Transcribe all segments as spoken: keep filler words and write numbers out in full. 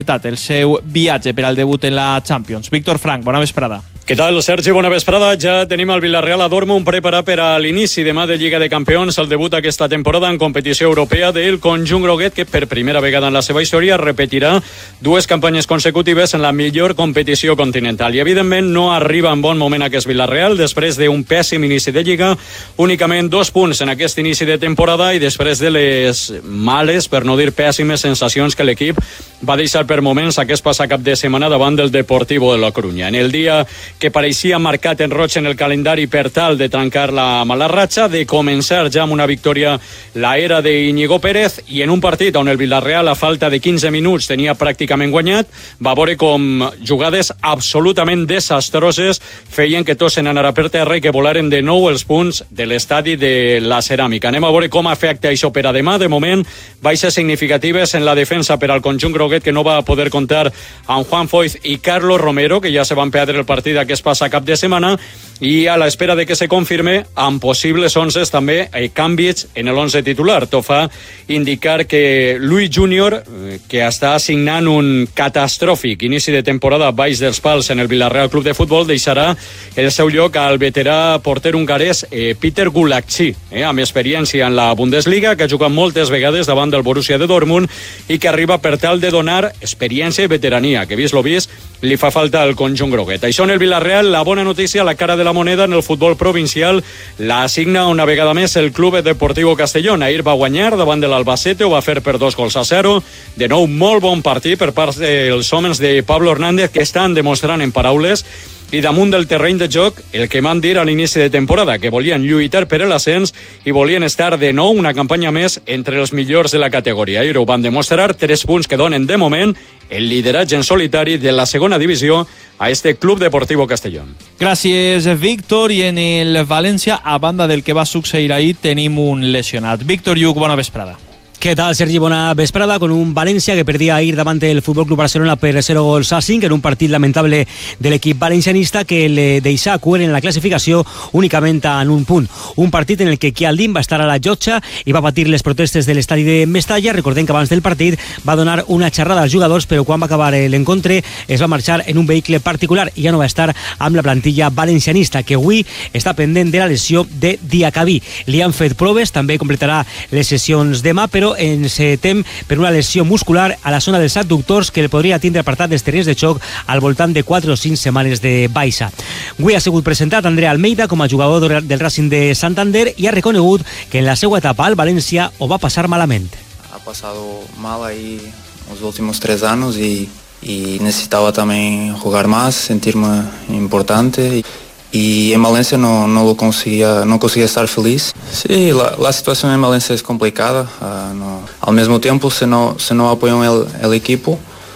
el seu viatge per al debut en la Champions. Víctor Frank, bona vesprada. Què tal, Sergi? Bona vesprada. Ja tenim el Villarreal a Dortmund preparat per a l'inici demà de Lliga de Campions, el debut aquesta temporada en competició europea del conjunt groguet, que per primera vegada en la seva història repetirà dues campanyes consecutives en la millor competició continental. I evidentment no arriba en bon moment aquest Villarreal després d'un pèssim inici de Lliga, únicament dos punts en aquest inici de temporada i després de les males, per no dir pèssimes, sensacions que l'equip va deixar per moments aquest passat cap de setmana davant del Deportivo de la Coruña. En el dia que pareixia marcat en roig en el calendari per tal de trencar la mala ratxa, de començar ja amb una victòria la era d'Iñigo Pérez, i en un partit on el Villarreal a falta de quinze minuts tenia pràcticament guanyat, va veure com jugades absolutament desastroses feien que tots se n'anara per terra i que volaren de nou els punts de l'estadi de la Ceràmica. Anem a veure com afecta això per a demà. De moment, baixes significatives en la defensa per al conjunt groguet, que no va poder comptar amb Juan Foyth i Carlos Romero, que ja se van perdre el partit que es passa cap de setmana, i a l'espera de que se confirme amb possibles onzes també eh, canvis en l'onze titular. Tot fa indicar que Luis Júnior, eh, que està assignant un catastròfic inici de temporada baix dels pals en el Villarreal Club de Futbol, deixarà el seu lloc al veterà porter hongarès eh, Peter Gulacsi, eh, amb experiència en la Bundesliga, que ha jugat moltes vegades davant del Borussia de Dortmund i que arriba per tal de donar experiència i veterania, que vist lo vist li fa falta al conjunt groguet. Això en el Villarreal. La bona notícia, la cara de la moneda en el futbol provincial, la assigna una vegada més el Club Deportivo Castellón. Ahir va guanyar davant de l'Albacete, ho va fer per dos gols a zero. De nou, molt bon partit per part dels homes de Pablo Hernández, que estan demostrant en paraules i damunt del terreny de joc el que van dir a l'inici de temporada, que volien lluitar per l'ascens i volien estar de nou una campanya més entre els millors de la categoria. I ho van demostrar, tres punts que donen de moment el lideratge en solitari de la segona divisió a este Club Deportivo Castellón. Gràcies, Víctor. I en el València, a banda del que va succeir ahir, tenim un lesionat. Víctor Lluc, bona vesprada. ¿Qué tal, Sergi? Bona vesprada, con un Valencia que perdía a ir davant el Fútbol Club Barcelona per zero gols a cinc en un partit lamentable de l'equip valencianista, que le deixà cuer en la classificació únicament en un punt. Un partit en el que Chialdin va estar a la llotja i va patir les protestes de l'estadi de Mestalla. Recordem que abans del partit va donar una xerrada als jugadors, però quan va acabar l'encontre es va marxar en un vehicle particular i ja no va estar amb la plantilla valencianista, que avui està pendent de la lesió de Diacabí. Li han fet proves, també completarà les sessions demà, però ens tem per una lesió muscular a la zona dels adductors que el podria tindre apartat dels terrenys de xoc al voltant de quatre o cinc setmanes de baixa. Avui ha sigut presentat André Almeida com a jugador del Racing de Santander i ha reconegut que en la seva etapa al València ho va passar malament. Ha pasado mal ahí los últimos tres años y, y necesitaba también jugar más, sentirme importante. Y... y en Valencia no, no lo conseguía, no conseguía estar feliz. Sí, la, la situación en Valencia es complicada. Uh, no. Al mismo tiempo, si no, si no apoyan el, el equipo,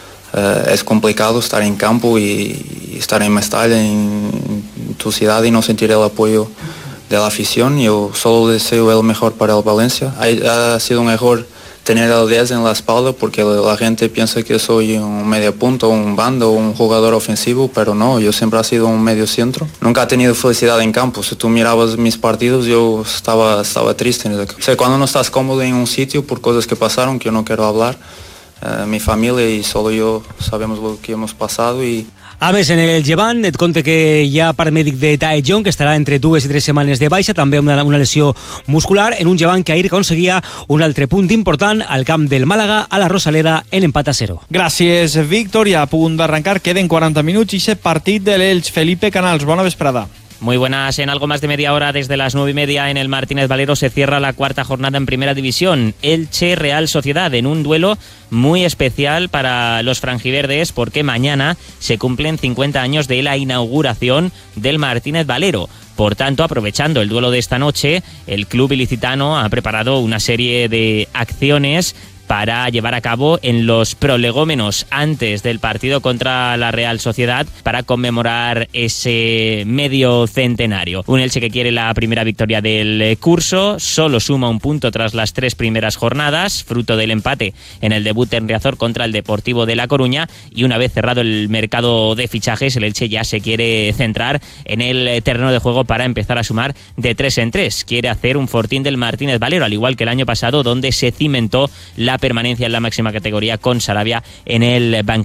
uh, es complicado estar en campo y, y estar en Mestalla, en, en tu ciudad, y no sentir el apoyo de la afición. Yo solo deseo el mejor para el Valencia. Ha, ha sido un error tener el diez en la espalda, porque la gente piensa que soy un media punta, un bando, un jugador ofensivo, pero no, yo siempre he sido un medio centro. Nunca he tenido felicidad en campo. Si tú mirabas mis partidos, yo estaba, estaba triste. O sea, cuando no estás cómodo en un sitio por cosas que pasaron, que yo no quiero hablar, eh, mi familia y solo yo sabemos lo que hemos pasado. Y a més, en el Llevant et conte que hi ha part mèdic de Tae Jong, que estarà entre dues i tres setmanes de baixa, també una, una lesió muscular, en un Llevant que ahir aconseguia un altre punt important al camp del Màlaga, a la Rosaleda, en empat a zero. Gràcies, Víctor. I a punt d'arrencar, queden quaranta minuts i aquest partit de l'Elx. Felipe Canals, bona vesprada. Muy buenas. En algo más de media hora, desde las nueve y media en el Martínez Valero, se cierra la cuarta jornada en Primera División. Elche Real Sociedad, en un duelo muy especial para los franjiverdes, porque mañana se cumplen cincuenta años de la inauguración del Martínez Valero. Por tanto, aprovechando el duelo de esta noche, el club ilicitano ha preparado una serie de acciones para llevar a cabo en los prolegómenos antes del partido contra la Real Sociedad, para conmemorar ese medio centenario. Un Elche que quiere la primera victoria del curso, solo suma un punto tras las tres primeras jornadas, fruto del empate en el debut en Riazor contra el Deportivo de La Coruña, y una vez cerrado el mercado de fichajes, el Elche ya se quiere centrar en el terreno de juego para empezar a sumar de tres en tres. Quiere hacer un fortín del Martínez Valero, al igual que el año pasado, donde se cimentó la la permanencia en la máxima categoría con Sarabia en el banquillo.